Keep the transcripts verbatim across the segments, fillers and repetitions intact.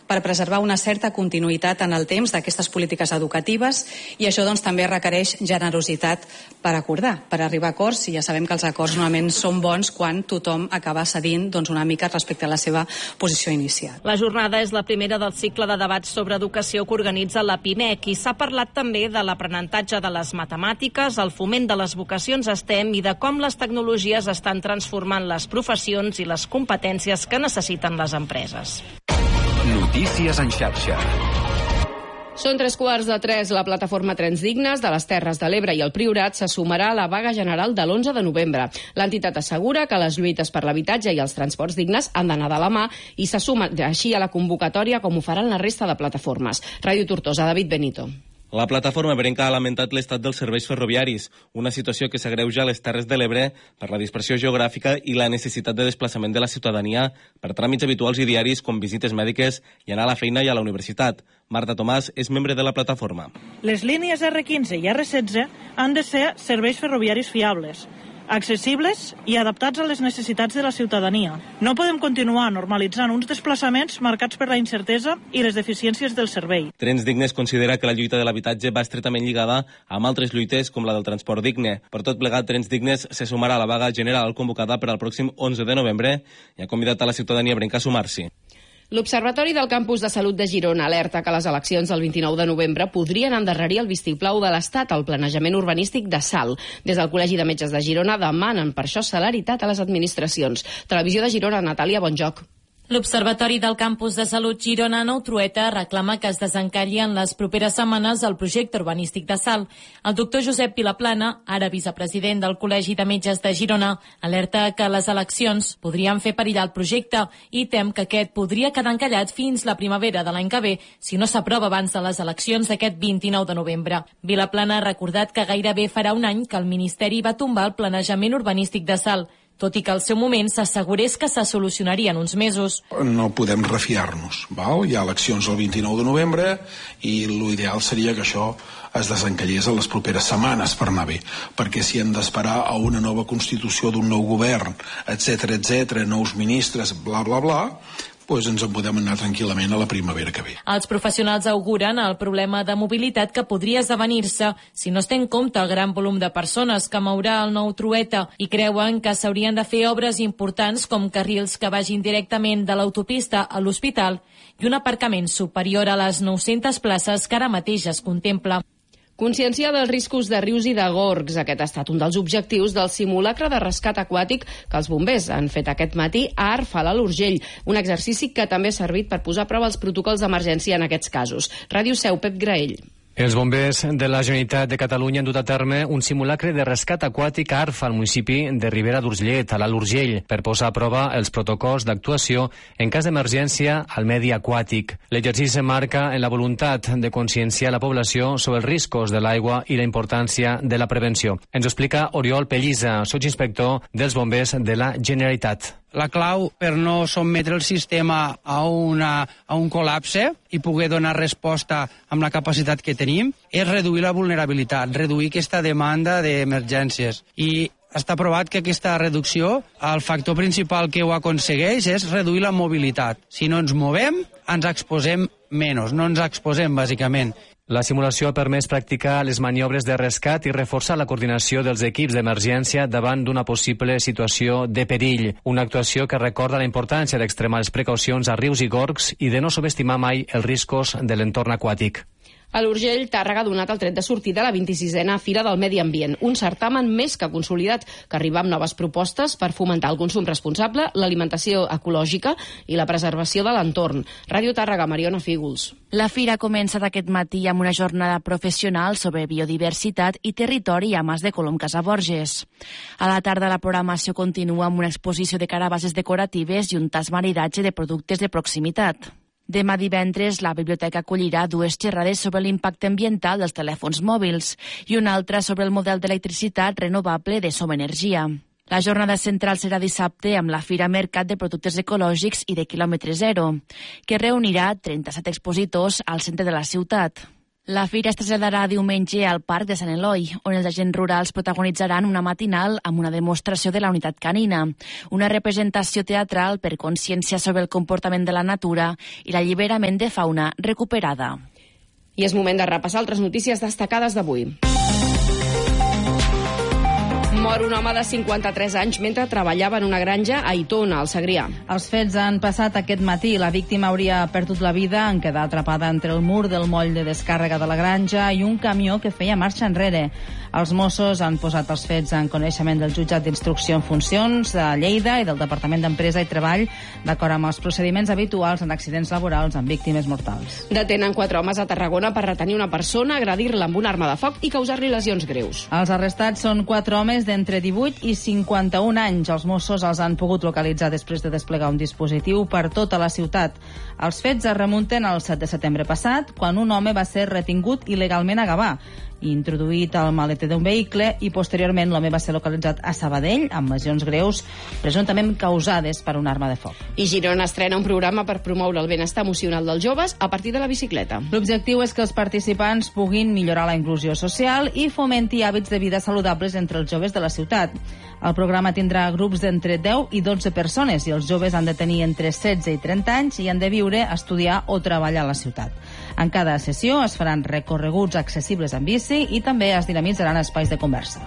per preservar una certa continuïtat en el temps d'aquestes polítiques educatives, i això doncs, també requereix generositat per acordar, per arribar a acords, i ja sabem que els acords normalment són bons quan tothom acaba cedint doncs, una mica respecte a la seva posició inicial. La jornada és la primera del cicle de debats sobre educació que organitza la PIMEC, i s'ha parlat també de l'aprenentatge de les matemàtiques, el foment de les vocacions STEM i de com les tecnologies estan transformant les professions i les competències que necessiten les empreses. Notícies en xarxa. Són tres quarts de tres. La plataforma Trens Dignes de les Terres de l'Ebre i el Priorat se sumarà a la vaga general de l'onze de novembre. L'entitat assegura que les lluites per l'habitatge i els transports dignes han d'anar de la mà i se suma així a la convocatòria com ho faran la resta de plataformes. Ràdio Tortosa, David Benito. La plataforma ebrenca ha lamentat l'estat dels serveis ferroviaris, una situació que s'agreuja a les Terres de l'Ebre per la dispersió geogràfica i la necessitat de desplaçament de la ciutadania per tràmits habituals i diaris com visites mèdiques i anar a la feina i a la universitat. Marta Tomàs és membre de la plataforma. Les línies erre quinze i erre setze han de ser serveis ferroviaris fiables, accessibles i adaptats a les necessitats de la ciutadania. No podem continuar normalitzant uns desplaçaments marcats per la incertesa i les deficiències del servei. Trens Dignes considera que la lluita de l'habitatge va estretament lligada amb altres lluites com la del transport digne. Per tot plegat, Trens Dignes se sumarà a la vaga general convocada per al pròxim onze de novembre i ha convidat a la ciutadania ebrenca a sumar-s'hi. L'Observatori del Campus de Salut de Girona alerta que les eleccions del vint-i-nou de novembre podrien endarrerir el vistiplau de l'Estat al planejament urbanístic de Salt. Des del Col·legi de Metges de Girona demanen per això celeritat a les administracions. Televisió de Girona, Natàlia Bonjoc. L'Observatori del Campus de Salut Girona Nou Trueta reclama que es desencalli en les properes setmanes el projecte urbanístic de Salt. El doctor Josep Vilaplana, ara vicepresident del Col·legi de Metges de Girona, alerta que les eleccions podrien fer perillar el projecte i tem que aquest podria quedar encallat fins la primavera de l'any que ve si no s'aprova abans de les eleccions d'aquest vint-i-nou de novembre. Vilaplana ha recordat que gairebé farà un any que el Ministeri va tombar el planejament urbanístic de Salt, tot i que al seu moment s'assegurés que se solucionaria en uns mesos. No podem refiar-nos, val? Hi ha eleccions el vint-i-nou de novembre i l'ideal seria que això es desencallés a les properes setmanes per anar bé, perquè si hem d'esperar a una nova constitució d'un nou govern, etcètera, etcètera, nous ministres, bla, bla, bla, doncs ens en podem anar tranquil·lament a la primavera que ve. Els professionals auguren el problema de mobilitat que podria esdevenir-se si no es té en compte el gran volum de persones que mourà el nou Trueta i creuen que s'haurien de fer obres importants com carrils que vagin directament de l'autopista a l'hospital i un aparcament superior a les nou-centes places que ara mateix es contempla. Conscienciar dels riscos de rius i de gorgs. Aquest ha estat un dels objectius del simulacre de rescat aquàtic que els bombers han fet aquest matí a Arfa, a l'Urgell, un exercici que també ha servit per posar a prova els protocols d'emergència en aquests casos. Ràdio Seu, Pep Graell. Els bombers de la Generalitat de Catalunya han dut a terme un simulacre de rescat aquàtic a Arfa, al municipi de Ribera d'Urgellet, a l'Alt Urgell, per posar a prova els protocols d'actuació en cas d'emergència al medi aquàtic. L'exercici marca en la voluntat de conscienciar la població sobre els riscos de l'aigua i la importància de la prevenció. Ens ho explica Oriol Pellisa, sotsinspector dels bombers de la Generalitat. La clau per no sotmetre el sistema a, una, a un col·lapse i poder donar resposta amb la capacitat que tenim és reduir la vulnerabilitat, reduir aquesta demanda d'emergències. I està provat que aquesta reducció, el factor principal que ho aconsegueix és reduir la mobilitat. Si no ens movem, ens exposem menys, no ens exposem bàsicament. La simulació ha permès practicar les maniobres de rescat i reforçar la coordinació dels equips d'emergència davant d'una possible situació de perill. Una actuació que recorda la importància d'extremar les precaucions a rius i gorgs i de no subestimar mai els riscos de l'entorn aquàtic. A l'Urgell, Tàrrega ha donat el tret de sortida a la vint-i-sisena Fira del Medi Ambient, un certamen més que consolidat que arriba amb noves propostes per fomentar el consum responsable, l'alimentació ecològica i la preservació de l'entorn. Ràdio Tàrrega, Mariona Fígols. La fira comença d'aquest matí amb una jornada professional sobre biodiversitat i territori a Mas de Colom Casaborges. A la tarda la programació continua amb una exposició de carabases decoratives i un tas maridatge de productes de proximitat. Demà divendres, la biblioteca acollirà dues xerrades sobre l'impacte ambiental dels telèfons mòbils i una altra sobre el model d'electricitat renovable de Som Energia. La jornada central serà dissabte amb la Fira Mercat de Productes Ecològics i de Quilòmetre Zero, que reunirà trenta-set expositors al centre de la ciutat. La fira es traslladarà diumenge al Parc de Sant Eloi, on els agents rurals protagonitzaran una matinal amb una demostració de la unitat canina, una representació teatral per consciència sobre el comportament de la natura i l'alliberament de fauna recuperada. I és moment de repassar altres notícies destacades d'avui. Mor un home de cinquanta-tres anys mentre treballava en una granja a Aitona, al Segrià. Els fets han passat aquest matí. La víctima hauria perdut la vida en quedar atrapada entre el mur del moll de descàrrega de la granja i un camió que feia marxa enrere. Els Mossos han posat els fets en coneixement del jutjat d'instrucció en funcions de Lleida i del Departament d'Empresa i Treball, d'acord amb els procediments habituals en accidents laborals amb víctimes mortals. Detenen quatre homes a Tarragona per retenir una persona, agredir-la amb una arma de foc i causar-li lesions greus. Els arrestats són quatre homes d'entre divuit i cinquanta-un anys. Els Mossos els han pogut localitzar després de desplegar un dispositiu per tota la ciutat. Els fets es remunten al set de setembre passat, quan un home va ser retingut il·legalment a Gavà, introduït al maleter d'un vehicle, i posteriorment l'home va ser localitzat a Sabadell amb lesions greus presumptament causades per una arma de foc. I Girona estrena un programa per promoure el benestar emocional dels joves a partir de la bicicleta. L'objectiu és que els participants puguin millorar la inclusió social i fomenti hàbits de vida saludables entre els joves de la ciutat. El programa tindrà grups d'entre deu i dotze persones i els joves han de tenir entre setze i trenta anys i han de viure, estudiar o treballar a la ciutat. En cada sessió es faran recorreguts accessibles en bici i també es dinamitzaran espais de conversa.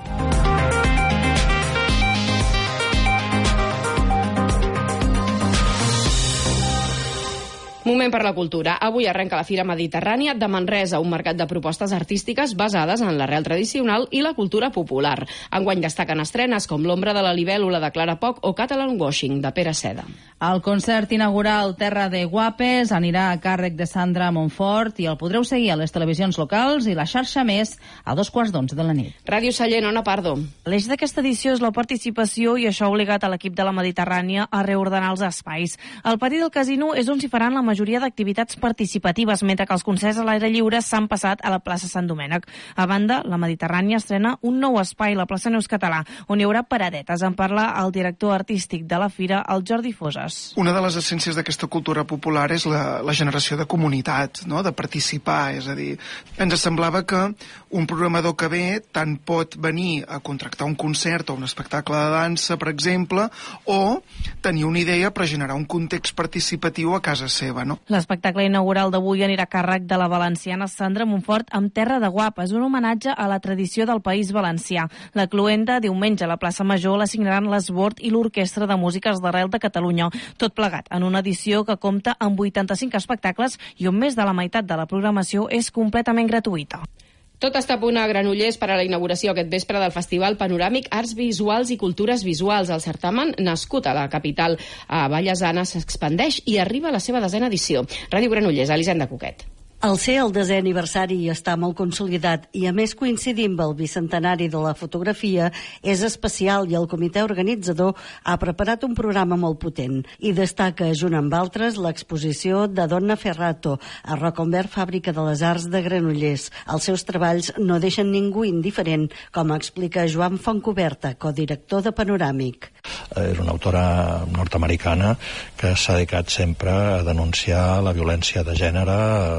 Moment per la cultura. Avui arrenca la Fira Mediterrània de Manresa, un mercat de propostes artístiques basades en l'arrel tradicional i la cultura popular. Enguany destaquen estrenes com L'ombra de la libèl·lula de Clara Poch o Catalan Washing de Pere Seda. El concert inaugural Terra de Guapes anirà a càrrec de Sandra Montfort i el podreu seguir a les televisions locals i la xarxa Més a dos quarts d'onze de la nit. Ràdio Sallent, Ona Pardo. L'eix d'aquesta edició és la participació i això ha obligat a l'equip de la Mediterrània a reordenar els espais. El pati del casino és on s'hi faran la majoria d'activitats participatives, mentre que els concerts a l'aire lliure s'han passat a la plaça Sant Domènec. A banda, la Mediterrània estrena un nou espai, la plaça Neus Català, on hi haurà paradetes. En parla el director artístic de la fira, el Jordi Foses. Una de les essències d'aquesta cultura popular és la, la generació de comunitat, no? De participar, és a dir, ens semblava que un programador que ve tant pot venir a contractar un concert o un espectacle de dansa, per exemple, o tenir una idea per generar un context participatiu a casa seva, no? L'espectacle inaugural d'avui anirà a càrrec de la valenciana Sandra Montfort amb Terra de Guapes, un homenatge a la tradició del País Valencià. La cluenda, diumenge a la plaça Major, la signaran l'Esbord i l'Orquestra de Músiques d'Arrel de Catalunya, tot plegat en una edició que compta amb vuitanta-cinc espectacles i on més de la meitat de la programació és completament gratuïta. Tot està a punt a Granollers per a la inauguració aquest vespre del Festival Panoràmic Arts Visuals i Cultures Visuals. El certamen, nascut a la capital a Vallesana, s'expandeix i arriba a la seva desena edició. Ràdio Granollers, Elisenda Coquet. Al ser el desè aniversari està molt consolidat i a més coincidim amb el bicentenari de la fotografia, és especial i el comitè organitzador ha preparat un programa molt potent i destaca, junt amb altres, l'exposició de Donna Ferrato a Roconvert, Fàbrica de les Arts de Granollers. Els seus treballs no deixen ningú indiferent, com explica Joan Fontcoberta, codirector de Panoràmic. És una autora nord-americana que s'ha dedicat sempre a denunciar la violència de gènere,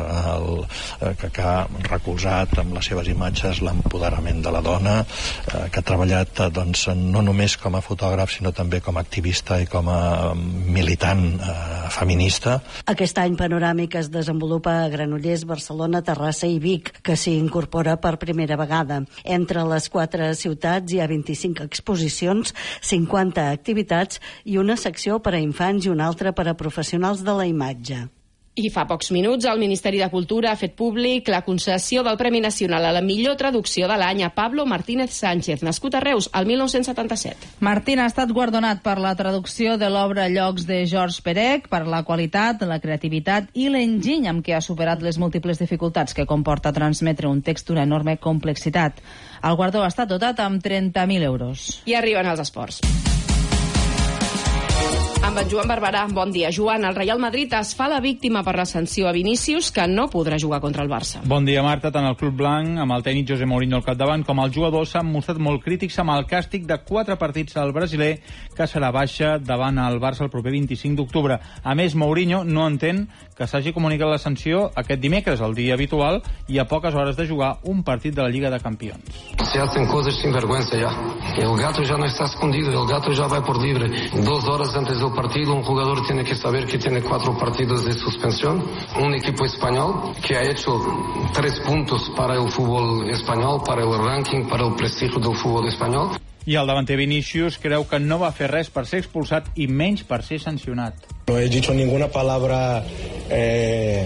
el, que, que ha recolzat amb les seves imatges l'empoderament de la dona, eh, que ha treballat doncs, no només com a fotògraf sinó també com a activista i com a militant eh, feminista. Aquest any Panoràmic es desenvolupa a Granollers, Barcelona, Terrassa i Vic, que s'hi incorpora per primera vegada. Entre les quatre ciutats hi ha vint-i-cinc exposicions, cinquanta activitats i una secció per a infants i una altra per a professionals de la imatge. I fa pocs minuts el Ministeri de Cultura ha fet públic la concessió del Premi Nacional a la millor traducció de l'any a Pablo Martínez Sánchez, nascut a Reus el mil nou-cents setanta-set. Martín ha estat guardonat per la traducció de l'obra Llocs de Georges Perec, per la qualitat, la creativitat i l'enginy amb què ha superat les múltiples dificultats que comporta transmetre un text d'una enorme complexitat. El guardó ha estat dotat amb trenta mil euros. I arriben els esports. En amb en Joan Barberà. Bon dia, Joan. El Real Madrid es fa la víctima per la sanció a Vinícius, que no podrà jugar contra el Barça. Bon dia, Marta. Tant el club blanc, amb el tècnic José Mourinho al capdavant, com el jugador s'han mostrat molt crítics amb el càstig de quatre partits al brasiler, que serà baixa davant el Barça el proper vint-i-cinc d'octubre. A més, Mourinho no entén que s'hagi comunicat la sanció aquest dimecres, el dia habitual, i a poques hores de jugar un partit de la Lliga de Campions. Se hacen cosas sin vergüenza ya. El gato ya no está escondido, el gato ya va por libre. Dos horas antes del partido, un jugador tiene que saber que tiene cuatro partidos de suspensión. Un equipo español que ha hecho tres puntos para el fútbol español, para el ranking, para el prestigio del fútbol español. I el davanter Vinícius creu que no va fer res per ser expulsat i menys per ser sancionat. No he dicho ninguna palabra eh,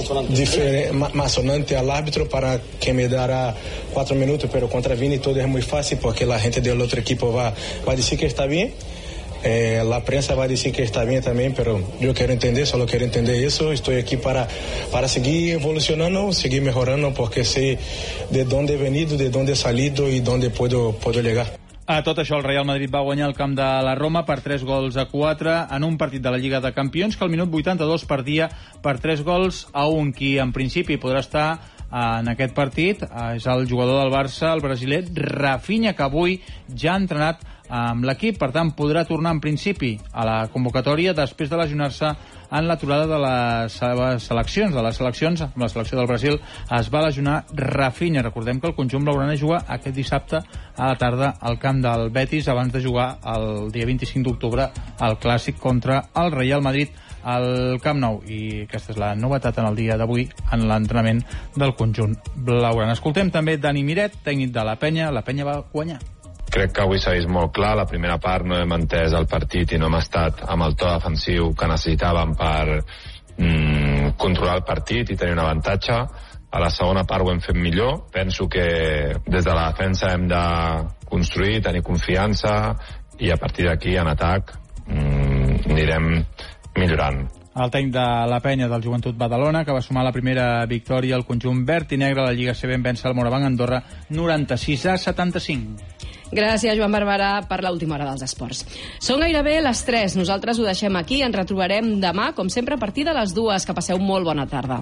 masonante al árbitro para que me dará cuatro minutos, pero contra Vini todo es muy fácil porque la gente del otro equipo va, va a decir que está bien. Eh, la prensa va a decir que está bien también, pero yo quiero entender, solo quiero entender eso. Estoy aquí para, para seguir evolucionando, seguir mejorando, porque sé de dónde he venido, de dónde he salido y dónde puedo, puedo llegar. A tot això, el Real Madrid va guanyar el camp de la Roma per tres gols a quatre en un partit de la Lliga de Campions que al minut vuitanta-dos perdia per tres gols a un. Qui en principi podrà estar en aquest partit és el jugador del Barça, el brasiler Rafinha, que avui ja ha entrenat amb l'equip, per tant podrà tornar en principi a la convocatòria després de lesionar-se en l'aturada de les seleccions, de les seleccions, amb la selecció del Brasil es va lesionar Rafinha. Recordem que el conjunt blaugrana juga aquest dissabte a la tarda al camp del Betis abans de jugar el dia vint-i-cinc d'octubre al Clàssic contra el Real Madrid al Camp Nou, i aquesta és la novetat en el dia d'avui en l'entrenament del conjunt blaugrana. Escoltem també Dani Miret, tècnic de la Penya. La Penya va guanyar. Crec que avui s'ha vist molt clar. La primera part no hem entès el partit i no hem estat amb el to defensiu que necessitàvem per mm, controlar el partit i tenir un avantatge. A la segona part ho hem fet millor. Penso que des de la defensa hem de construir, tenir confiança, i a partir d'aquí en atac mm, anirem millorant. El tècnic de la Penya del Joventut Badalona, que va sumar la primera victòria al conjunt verd i negre a la Lliga C B en vèncer el Morabanc Andorra noranta-sis a setanta-cinc. Gràcies, Joan Barberà, per l'última hora dels esports. Són gairebé les tres. Nosaltres ho deixem aquí. Ens retrobarem demà, com sempre, a partir de les dues. Que passeu molt bona tarda.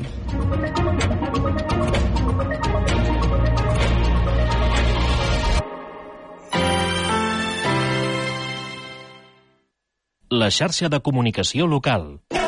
La xarxa de comunicació local.